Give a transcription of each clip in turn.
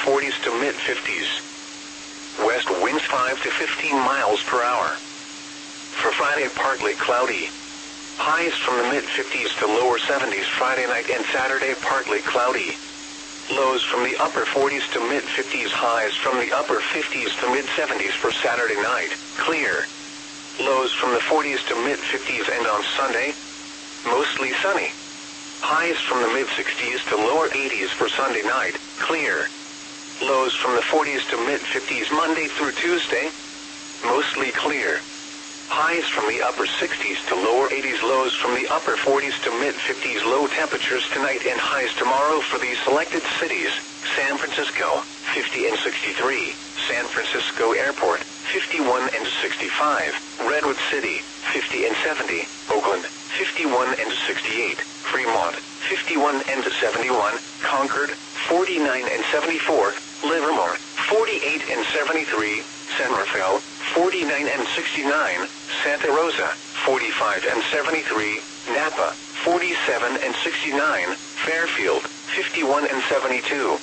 40s to mid-50s. West winds 5 to 15 miles per hour. For Friday, partly cloudy. Highs from the mid-50s to lower 70s Friday night and Saturday, partly cloudy. Lows from the upper 40s to mid-50s, highs from the upper 50s to mid-70s for Saturday night, clear. Lows from the 40s to mid-50s, and on Sunday, mostly sunny. Highs from the mid-60s to lower 80s for Sunday night, clear. Lows from the 40s to mid-50s Monday through Tuesday, mostly clear. Highs from the upper 60s to lower 80s, lows from the upper 40s to mid-50s, low temperatures tonight and highs tomorrow for these selected cities: San Francisco, 50 and 63, San Francisco Airport, 51 and 65, Redwood City, 50 and 70, Oakland, 51 and 68, Fremont, 51 and 71, Concord, 49 and 74, Livermore, 48 and 73, San Rafael, 49 and 69, Santa Rosa, 45 and 73, Napa, 47 and 69, Fairfield, 51 and 72.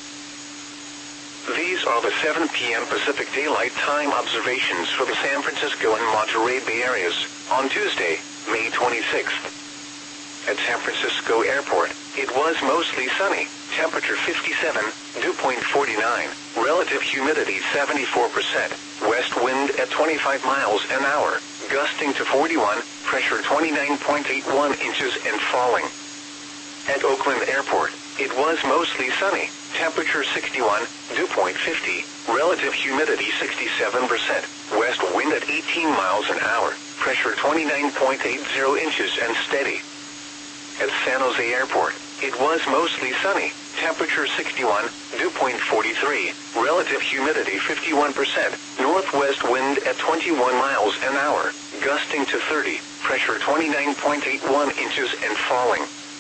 These are the 7 p.m. Pacific Daylight Time observations for the San Francisco and Monterey Bay areas on Tuesday, May 26th. At San Francisco Airport, it was mostly sunny, temperature 57, dew point 49, relative humidity 74%, west wind at 25 miles an hour, gusting to 41, pressure 29.81 inches and falling. At Oakland Airport, it was mostly sunny, temperature 61, dew point 50, relative humidity 67%, west wind at 18 miles an hour, pressure 29.80 inches and steady. At San Jose Airport, it was mostly sunny, temperature 61, dew point 43, relative humidity 51%, northwest wind at 21 miles an hour, gusting to 30, pressure 29.81 inches and falling.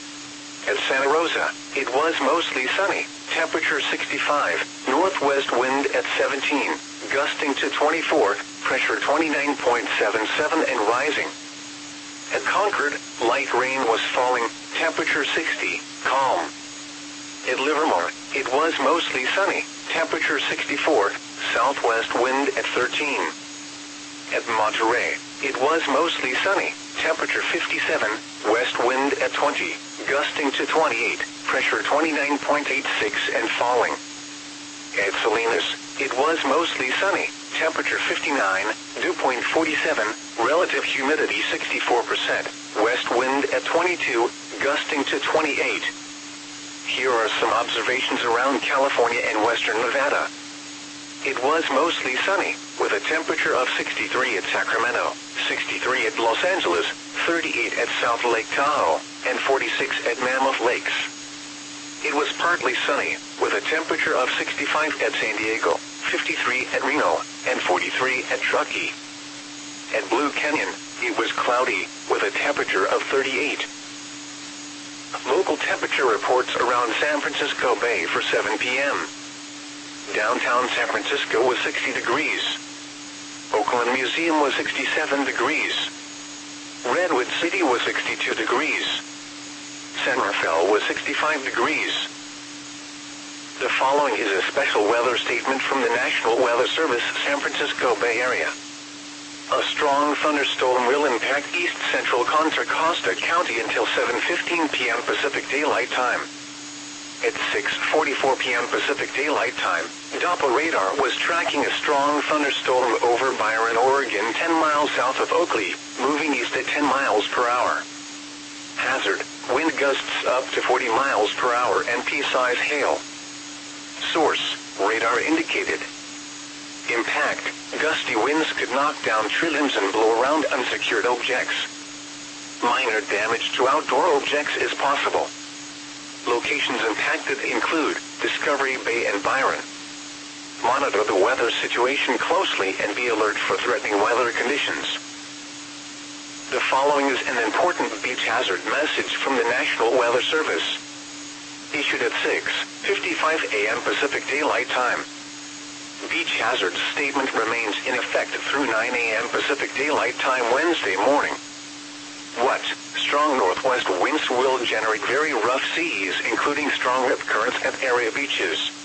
At Santa Rosa, it was mostly sunny, temperature 65, northwest wind at 17, gusting to 24, pressure 29.77 and rising. At Concord, light rain was falling, temperature 60, calm. At Livermore, it was mostly sunny, temperature 64, southwest wind at 13. At Monterey, it was mostly sunny, temperature 57, west wind at 20, gusting to 28, pressure 29.86 and falling. At Salinas, it was mostly sunny, temperature 59, dew point 47, relative humidity 64%, west wind at 22, gusting to 28. Here are some observations around California and western Nevada. It was mostly sunny, with a temperature of 63 at Sacramento, 63 at Los Angeles, 38 at South Lake Tahoe, and 46 at Mammoth Lakes. It was partly sunny, with a temperature of 65 at San Diego, 53 at Reno, and 43 at Truckee. At Blue Canyon, it was cloudy, with a temperature of 38. Local temperature reports around San Francisco Bay for 7 p.m. Downtown San Francisco was 60 degrees. Oakland Museum was 67 degrees. Redwood City was 62 degrees. San Rafael was 65 degrees. The following is a special weather statement from the National Weather Service, San Francisco Bay Area. A strong thunderstorm will impact east central Contra Costa County until 7:15 p.m. Pacific Daylight Time. At 6:44 p.m. Pacific Daylight Time, Doppler radar was tracking a strong thunderstorm over Byron, Oregon, 10 miles south of Oakley, moving east at 10 miles per hour. Hazard, wind gusts up to 40 miles per hour and pea-size hail. Source, radar indicated. Impact, gusty winds could knock down tree limbs and blow around unsecured objects. Minor damage to outdoor objects is possible. Locations impacted include Discovery Bay and Byron. Monitor the weather situation closely and be alert for threatening weather conditions. The following is an important beach hazard message from the National Weather Service. Issued at 6:55 a.m. Pacific Daylight Time. Beach hazard statement remains in effect through 9 a.m. Pacific Daylight Time Wednesday morning. What? Strong northwest winds will generate very rough seas, including strong rip currents at area beaches.